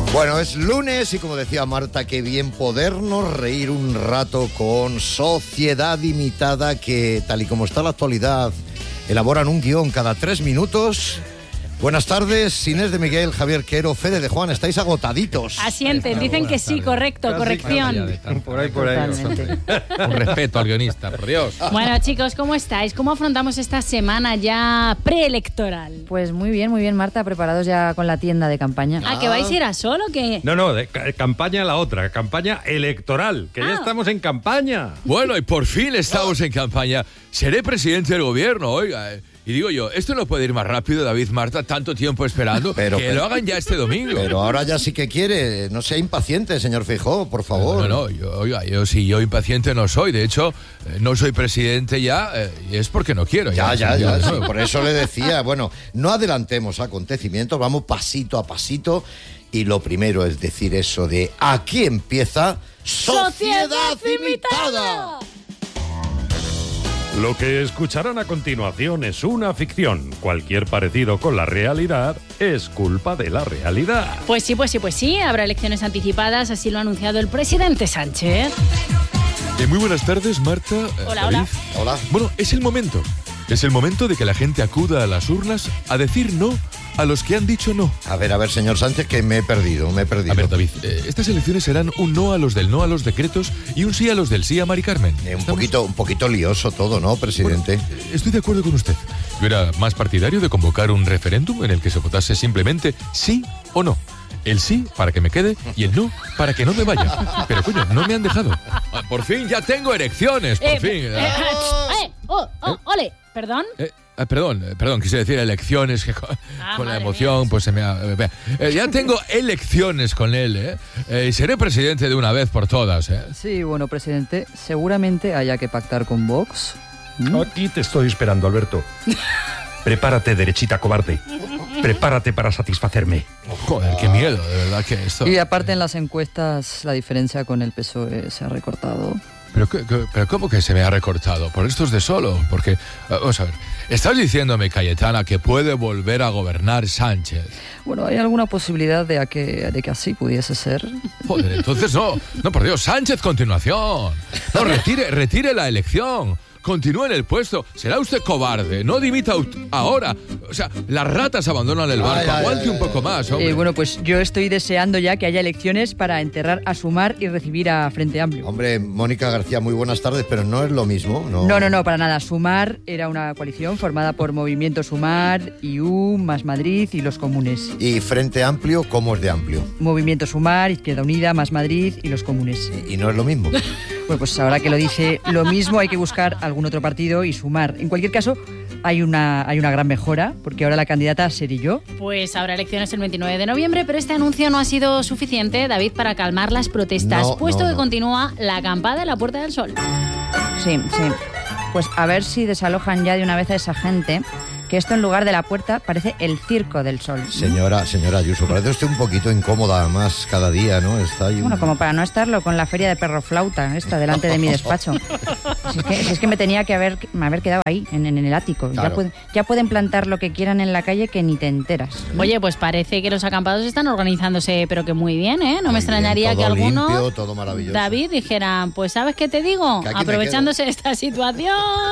Bueno, es lunes y como decía Marta, qué bien podernos reír un rato con Sociedad Limitada, que tal y como está la actualidad, elaboran un guión cada 3 minutos. Buenas tardes, Inés de Miguel, Javier Quero, Fede de Juan, estáis agotaditos. Asienten, dicen que sí, correcto, corrección. Por ahí. Un respeto al guionista, por Dios. Bueno, chicos, ¿cómo estáis? ¿Cómo afrontamos esta semana ya preelectoral? Pues muy bien, Marta, preparados ya con la tienda de campaña. ¿Ah, que vais a ir a solo o qué? No, de campaña la otra, campaña electoral, que ya estamos en campaña. Bueno, y por fin estamos en campaña. Seré presidente del gobierno, oiga. Y digo yo, esto no puede ir más rápido, David, Marta, tanto tiempo esperando, que lo hagan ya este domingo. Pero ahora ya sí que quiere, no sea impaciente, señor Feijóo, por favor. No, yo impaciente no soy, de hecho, no soy presidente ya, y es porque no quiero. Ya, sí, por eso le decía, bueno, no adelantemos acontecimientos, vamos pasito a pasito, y lo primero es decir eso de, aquí empieza Sociedad Limitada. Lo que escucharán a continuación es una ficción. Cualquier parecido con la realidad es culpa de la realidad. Pues sí, habrá elecciones anticipadas, así lo ha anunciado el presidente Sánchez. Muy buenas tardes, Marta. Hola. Bueno, es el momento de que la gente acuda a las urnas a decir no a los que han dicho no. A ver, señor Sánchez, que me he perdido. A ver, David, estas elecciones serán un no a los del no a los decretos y un sí a los del sí a Mari Carmen. Un poquito lioso todo, ¿no, presidente? Bueno, estoy de acuerdo con usted. Yo era más partidario de convocar un referéndum en el que se votase simplemente sí o no. El sí para que me quede y el no para que no me vaya. Pero coño, no me han dejado. Por fin ya tengo elecciones, por fin. Ole, ¿perdón? Perdón, quise decir elecciones, que con la emoción mía. pues se me ha... ya tengo elecciones con él, y seré presidente de una vez por todas, Sí, bueno, presidente, seguramente haya que pactar con Vox. Aquí te estoy esperando, Alberto. Prepárate, derechita cobarde. Prepárate para satisfacerme. Joder, qué miedo, de verdad que esto... Y aparte en las encuestas la diferencia con el PSOE se ha recortado. ¿Pero cómo que se me ha recortado? Por estos de solo, porque... Vamos a ver, ¿estás diciéndome, Cayetana, que puede volver a gobernar Sánchez? Bueno, ¿hay alguna posibilidad de que así pudiese ser? Joder, entonces no, por Dios, Sánchez continuación. No, retire la elección. Continúe en el puesto. Será usted cobarde. No dimita ahora. O sea, las ratas abandonan el barco. Aguante un poco más, hombre. Bueno, pues yo estoy deseando ya que haya elecciones para enterrar a Sumar y recibir a Frente Amplio. Hombre, Mónica García, muy buenas tardes, pero no es lo mismo, ¿no? No, para nada. Sumar era una coalición formada por Movimiento Sumar, IU, Más Madrid y los comunes. ¿Y Frente Amplio cómo es de amplio? Movimiento Sumar, Izquierda Unida, Más Madrid y los comunes. ¿Y no es lo mismo? Bueno, pues ahora que lo dice lo mismo, hay que buscar algún otro partido y sumar. En cualquier caso, hay una gran mejora, porque ahora la candidata seré yo. Pues habrá elecciones el 29 de noviembre, pero este anuncio no ha sido suficiente, David, para calmar las protestas, puesto que continúa la acampada en la Puerta del Sol. Sí. Pues a ver si desalojan ya de una vez a esa gente, que esto en lugar de la puerta parece el Circo del Sol. Señora Ayuso, parece usted un poquito incómoda más cada día, ¿no? Está ahí Bueno, como para no estarlo con la feria de perro flauta, esta, delante de mi despacho. Si es que me tenía que haber quedado ahí, en el ático. Claro. Ya pueden plantar lo que quieran en la calle que ni te enteras. Oye, pues parece que los acampados están organizándose, pero que muy bien, ¿eh? No me extrañaría que algunos, limpio, todo maravilloso. David, dijeran, pues ¿sabes qué te digo? Aprovechándose de esta situación...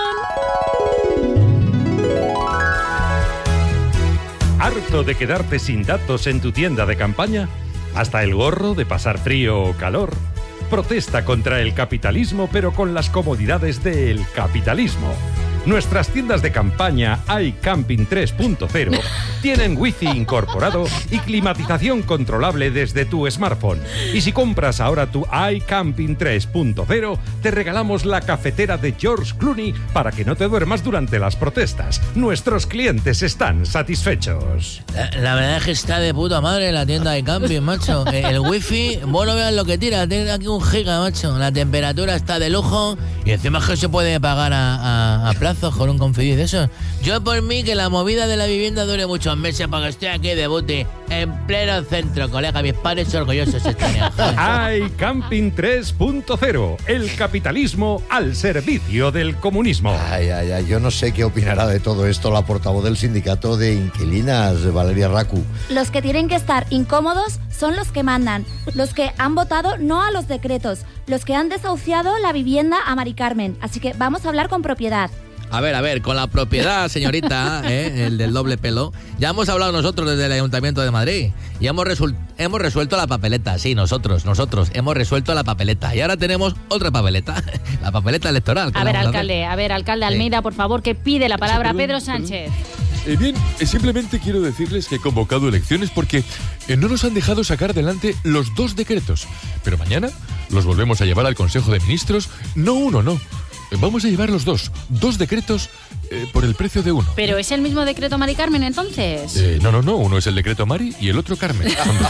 ¿Harto de quedarte sin datos en tu tienda de campaña? ¿Hasta el gorro de pasar frío o calor? Protesta contra el capitalismo, pero con las comodidades del capitalismo. Nuestras tiendas de campaña iCamping 3.0 tienen wifi incorporado y climatización controlable desde tu smartphone. Y si compras ahora tu iCamping 3.0, te regalamos la cafetera de George Clooney para que no te duermas durante las protestas. Nuestros clientes están satisfechos. La verdad es que está de puta madre la tienda de camping, macho. El wifi, vos no veas lo que tira, tiene aquí 1 giga, macho. La temperatura está de lujo y encima es que se puede pagar a plazo. plazos con un Confidis de eso. Yo por mí que la movida de la vivienda dure muchos meses para que esté aquí de booty en pleno centro, colega. Mis padres orgullosos están. ¡Ay, Camping 3.0! El capitalismo al servicio del comunismo. Ay, yo no sé qué opinará de todo esto la portavoz del sindicato de inquilinas, Valeria Racu. Los que tienen que estar incómodos son los que mandan, los que han votado no a los decretos, los que han desahuciado la vivienda a Mari Carmen. Así que vamos a hablar con propiedad. A ver, con la propiedad, señorita, el del doble pelo, ya hemos hablado nosotros desde el Ayuntamiento de Madrid y hemos resuelto la papeleta, sí, nosotros hemos resuelto la papeleta y ahora tenemos otra papeleta, la papeleta electoral. A ver, alcalde Almeida, por favor, que pide la palabra Pedro Sánchez. Bien, simplemente quiero decirles que he convocado elecciones porque no nos han dejado sacar adelante los 2 decretos, pero mañana los volvemos a llevar al Consejo de Ministros, no uno, no. Vamos a llevar los 2 decretos por el precio de uno. ¿Pero es el mismo decreto Mari Carmen, entonces? No, uno es el decreto Mari y el otro Carmen.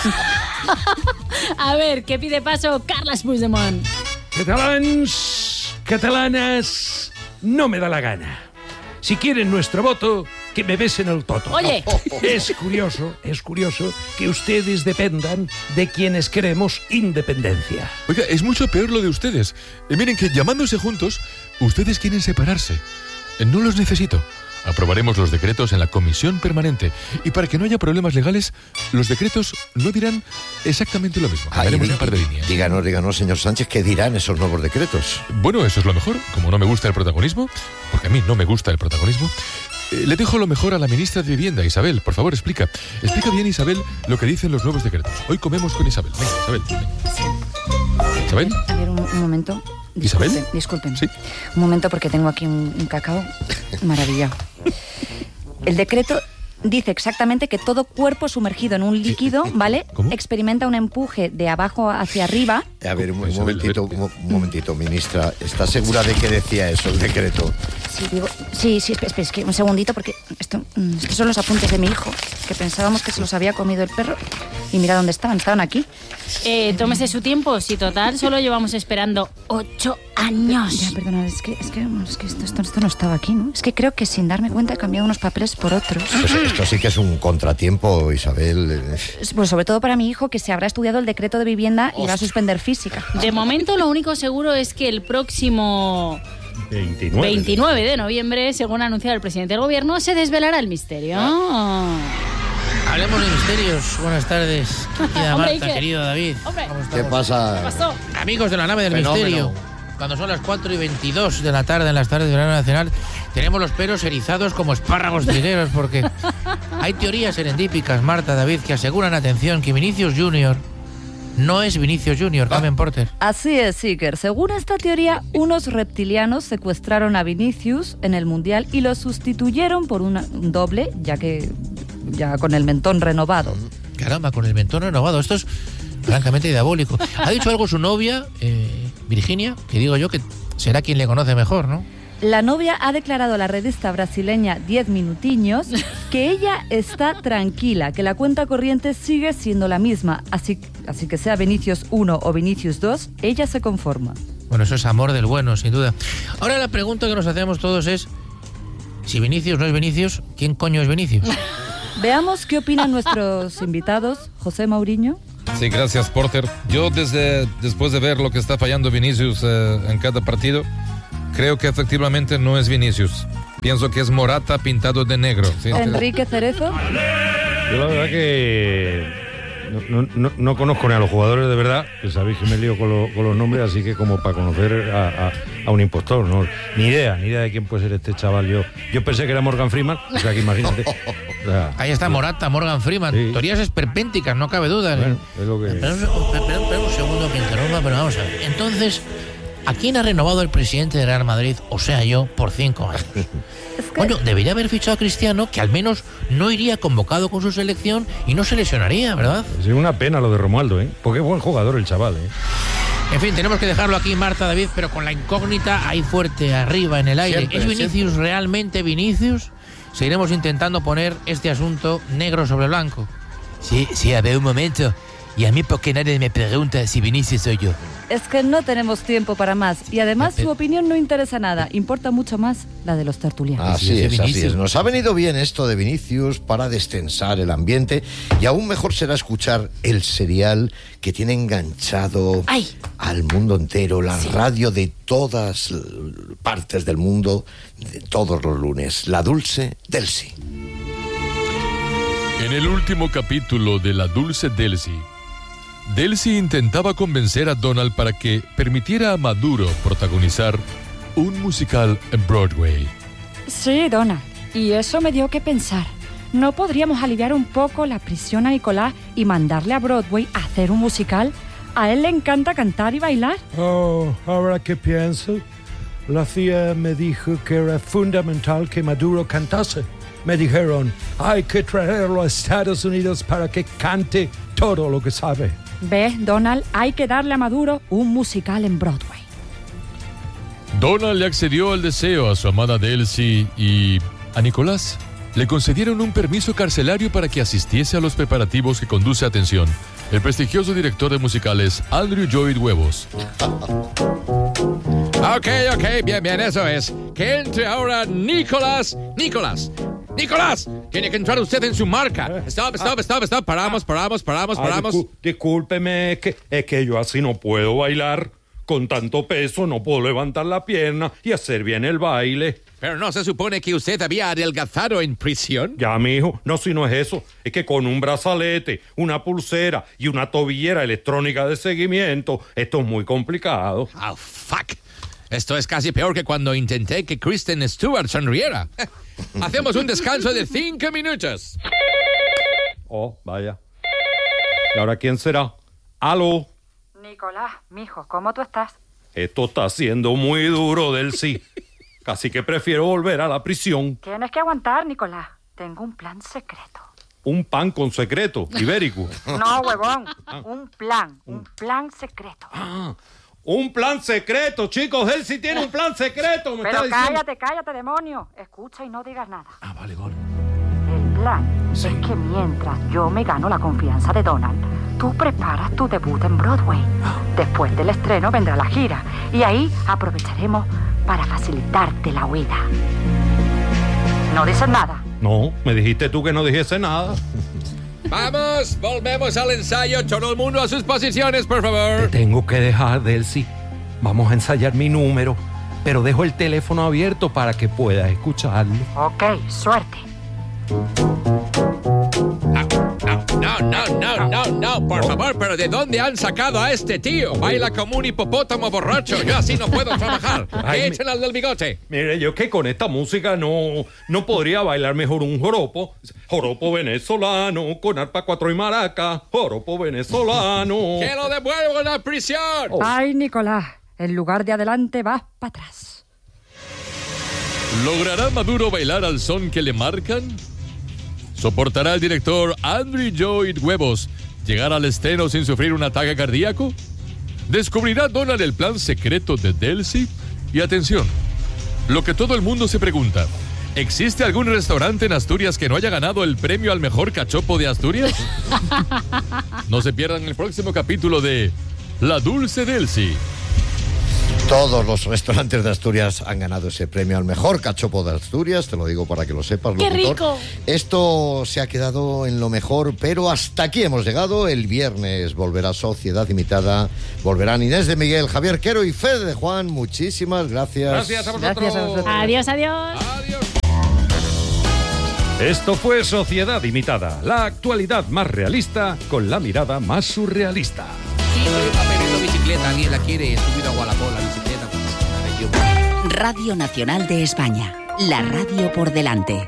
A ver, ¿qué pide paso Carles Puigdemont? Catalanas, no me da la gana. Si quieren nuestro voto, que me besen el toto. Oye. Es curioso que ustedes dependan de quienes queremos independencia. Oiga, es mucho peor lo de ustedes. Miren que llamándose juntos, ustedes quieren separarse. No los necesito. Aprobaremos los decretos en la comisión permanente. Y para que no haya problemas legales, los decretos no dirán exactamente lo mismo. Haremos un par de líneas. Díganos, señor Sánchez, ¿qué dirán esos nuevos decretos? Bueno, eso es lo mejor. Como no me gusta el protagonismo, porque a mí no me gusta el protagonismo, le dejo lo mejor a la ministra de Vivienda, Isabel. Por favor, explica bien, Isabel, lo que dicen los nuevos decretos. Hoy comemos con Isabel. Venga, Isabel. Venga. ¿Isabel? A ver, un momento. ¿Isabel? Disculpen. Sí. Un momento, porque tengo aquí un cacao maravillado. El decreto dice exactamente que todo cuerpo sumergido en un líquido, ¿vale? ¿Cómo? Experimenta un empuje de abajo hacia arriba. A ver, un momentito, ministra. ¿Está segura de que decía eso el decreto? Sí, espera, es que un segundito, porque estos son los apuntes de mi hijo, que pensábamos que se los había comido el perro, y mira dónde estaban aquí. Tómese su tiempo, si total solo llevamos esperando 8 años. Ya, perdona, es que esto no estaba aquí, ¿no? Es que creo que sin darme cuenta he cambiado unos papeles por otros. Pues esto sí que es un contratiempo, Isabel. Pues sobre todo para mi hijo, que se habrá estudiado el decreto de vivienda y va a suspender física. De momento lo único seguro es que el próximo 29 de noviembre, según ha anunciado el presidente del gobierno, se desvelará el misterio. Hablemos de misterios. Buenas tardes, querida Marta, querido David. ¿Qué pasa? ¿Qué pasó? Amigos de la nave del misterio. Cuando son las 4:22 de la tarde en las tardes de verano nacional, tenemos los pelos erizados como espárragos trigueros porque hay teorías serendípicas, Marta, David, que aseguran, atención, que Vinicius Junior no es Vinicius Junior, Carmen Porter. Así es, Iker. Según esta teoría, unos reptilianos secuestraron a Vinicius en el Mundial y lo sustituyeron por un doble, ya con el mentón renovado. Caramba, con el mentón renovado. Esto es francamente diabólico. Ha dicho algo su novia, Virginia, que digo yo que será quien le conoce mejor, ¿no? La novia ha declarado a la revista brasileña 10 Minutiños que ella está tranquila, que la cuenta corriente sigue siendo la misma, así que sea Vinicius 1 o Vinicius 2, ella se conforma. Bueno, eso es amor del bueno, sin duda. Ahora la pregunta que nos hacemos todos es, si Vinicius no es Vinicius, ¿quién coño es Vinicius? Veamos qué opinan nuestros invitados. José Mourinho. Sí, gracias, Porter. Yo después de ver lo que está fallando Vinicius en cada partido, creo que efectivamente no es Vinicius. Pienso que es Morata pintado de negro. ¿Sí? Enrique Cerezo. Yo la verdad que no conozco ni a los jugadores de verdad, que sabéis que me lío con los nombres, así que como para conocer a un impostor, ¿no? Ni idea de quién puede ser este chaval. Yo pensé que era Morgan Freeman, o sea que imagínate. O sea, ahí está Morata, Morgan Freeman. Sí. Teorías esperpénticas, no cabe duda. Bueno, es lo que... Espera un segundo que interrumpa, pero vamos a ver. Entonces, ¿a quién ha renovado el presidente de Real Madrid, o sea yo, por 5 años? Bueno, debería haber fichado a Cristiano, que al menos no iría convocado con su selección y no se lesionaría, ¿verdad? Es una pena lo de Romualdo, ¿eh? Porque es buen jugador el chaval, ¿eh? En fin, tenemos que dejarlo aquí, Marta, David, pero con la incógnita ahí fuerte, arriba, en el aire. Siempre, ¿Es Vinicius siempre realmente Vinicius? Seguiremos intentando poner este asunto negro sobre blanco. Sí, a ver, un momento. ¿Y a mí por qué nadie me pregunta si Vinicius soy yo? Es que no tenemos tiempo para más. Y además su opinión no interesa nada. Importa mucho más la de los tertulianos. Así es. Nos ha venido bien esto de Vinicius para destensar el ambiente. Y aún mejor será escuchar el serial que tiene enganchado al mundo entero, la radio de todas partes del mundo, de todos los lunes. La Dulce Delcy. En el último capítulo de La Dulce Delcy, Delcy intentaba convencer a Donald para que permitiera a Maduro protagonizar un musical en Broadway. Sí, Donald, y eso me dio que pensar. ¿No podríamos aliviar un poco la prisión a Nicolás y mandarle a Broadway a hacer un musical? ¿A él le encanta cantar y bailar? Oh, ahora que pienso, la CIA me dijo que era fundamental que Maduro cantase. Me dijeron, hay que traerlo a Estados Unidos para que cante todo lo que sabe. ¿Ves, Donald? Hay que darle a Maduro un musical en Broadway. Donald le accedió al deseo a su amada Delcy y a Nicolás le concedieron un permiso carcelario para que asistiese a los preparativos que conduce, atención, el prestigioso director de musicales Andrew Lloyd Webber. Ok, bien, eso es. Que entre ahora Nicolás. ¡Nicolás! Tiene que entrar usted en su marca. Stop. Paramos. Discúlpeme, es que yo así no puedo bailar. Con tanto peso no puedo levantar la pierna y hacer bien el baile. ¿Pero no se supone que usted había adelgazado en prisión? Ya, mijo, no, si no es eso. Es que con un brazalete, una pulsera y una tobillera electrónica de seguimiento, esto es muy complicado. Oh, fuck. Esto es casi peor que cuando intenté que Kristen Stewart sonriera. Hacemos un descanso de 5 minutos. Oh, vaya. ¿Y ahora quién será? ¡Aló! Nicolás, mijo, ¿cómo tú estás? Esto está siendo muy duro, Delcy. Casi que prefiero volver a la prisión. Tienes que aguantar, Nicolás. Tengo un plan secreto. ¿Un pan con secreto ibérico? No, huevón. Un plan secreto. Un plan secreto, chicos. Delcy tiene un plan secreto. Pero cállate, demonio. Escucha y no digas nada. Vale. El plan es que mientras yo me gano la confianza de Donald, tú preparas tu debut en Broadway. Después del estreno vendrá la gira y ahí aprovecharemos para facilitarte la huida. ¿No dices nada? No, me dijiste tú que no dijese nada. Vamos, volvemos al ensayo. Todo el mundo a sus posiciones, por favor. Te tengo que dejar, Delcy. Vamos a ensayar mi número, pero dejo el teléfono abierto para que puedas escucharlo. Ok, suerte. No, por favor, pero ¿de dónde han sacado a este tío? Baila como un hipopótamo borracho. Yo así no puedo trabajar. Echen al del bigote. Mire, yo que con esta música no podría bailar mejor un joropo. Joropo venezolano, con arpa, cuatro y maraca. Joropo venezolano. ¡Que lo devuelvan a prisión! Ay, Nicolás, en lugar de adelante vas para atrás. ¿Logrará Maduro bailar al son que le marcan? ¿Soportará el director Andrew Lloyd Webber llegar al estreno sin sufrir un ataque cardíaco? ¿Descubrirá Donald el plan secreto de Delcy? Y atención, lo que todo el mundo se pregunta, ¿existe algún restaurante en Asturias que no haya ganado el premio al mejor cachopo de Asturias? No se pierdan el próximo capítulo de La Dulce Delcy. Todos los restaurantes de Asturias han ganado ese premio al mejor cachopo de Asturias, te lo digo para que lo sepas, locutor. ¡Qué rico! Esto se ha quedado en lo mejor, pero hasta aquí hemos llegado. El viernes volverá Sociedad Limitada, volverán Inés de Miguel, Javier Quero y Fede de Juan. Muchísimas gracias. Gracias a vosotros. Gracias a vosotros. Adiós. Esto fue Sociedad Limitada, la actualidad más realista con la mirada más surrealista. Sí, papelito bicicleta, alguien la quiere, he subido a Gualapó la bicicleta. Radio Nacional de España, la radio por delante.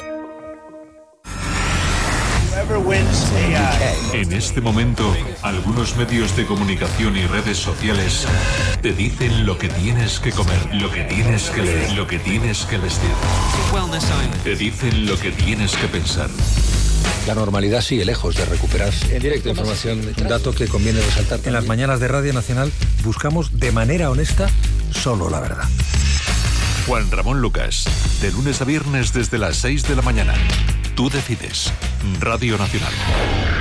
En este momento, algunos medios de comunicación y redes sociales te dicen lo que tienes que comer, lo que tienes que leer, lo que tienes que vestir. Te dicen lo que tienes que pensar. La normalidad sigue lejos de recuperarse. En directo, información, un dato que conviene resaltar. En las mañanas de Radio Nacional buscamos de manera honesta solo la verdad. Juan Ramón Lucas, de lunes a viernes desde las 6 de la mañana. Tú decides. Radio Nacional.